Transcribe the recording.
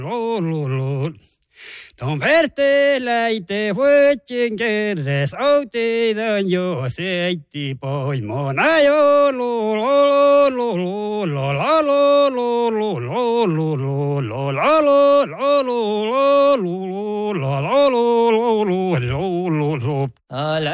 Ton verteläite vuotien kerres auteidan jo seitti poimona jo